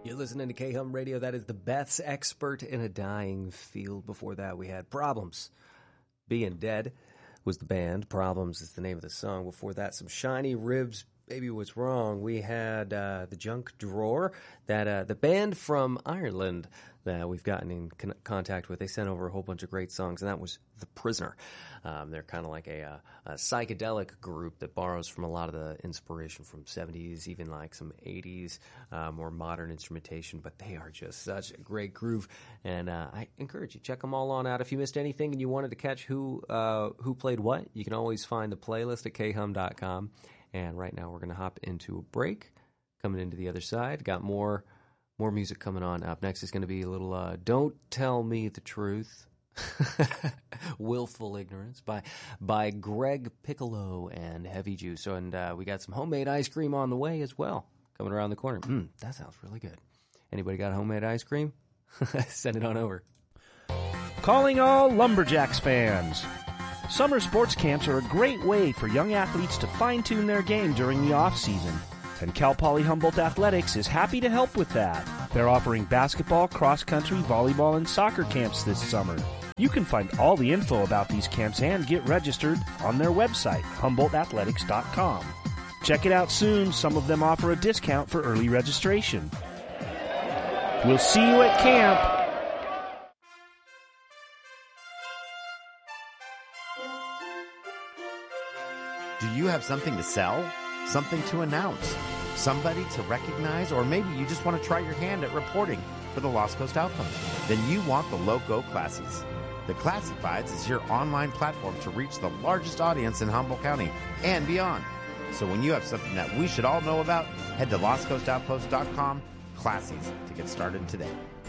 You're listening to K-Hum Radio. That is the Beth's Expert in a Dying Field. Before that, we had Problems. Being Dead was the band. Problems is the name of the song. Before that, some Shiny Ribs, Baby What's Wrong. We had the Junk Drawer, that the band from Ireland that we've gotten in contact with. They sent over a whole bunch of great songs, and that was The Prisoner. They're kind of like a psychedelic group that borrows from a lot of the inspiration from 70s, even like some 80s, more modern instrumentation, but they are just such a great groove, and I encourage you, check them all on out. If you missed anything and you wanted to catch who played what, you can always find the playlist at khum.com, and right now we're going to hop into a break. Coming into the other side, got more music coming on. Up next is going to be a little Don't Tell Me the Truth, Willful Ignorance by Greg Piccolo and Heavy Juice. And we got some homemade ice cream on the way as well, coming around the corner. That sounds really good. Anybody got homemade ice cream? Send it on over. Calling all Lumberjacks fans. Summer sports camps are a great way for young athletes to fine-tune their game during the off-season. And Cal Poly Humboldt Athletics is happy to help with that. They're offering basketball, cross-country, volleyball, and soccer camps this summer. You can find all the info about these camps and get registered on their website, HumboldtAthletics.com. Check it out soon. Some of them offer a discount for early registration. We'll see you at camp. Do you have something to sell? Something to announce? Somebody to recognize? Or maybe you just want to try your hand at reporting for the Lost Coast Outpost? Then you want the Loco Classies. The Classifieds is your online platform to reach the largest audience in Humboldt County and beyond. So when you have something that we should all know about, head to LostCoastOutpost.com/Classies to get started today.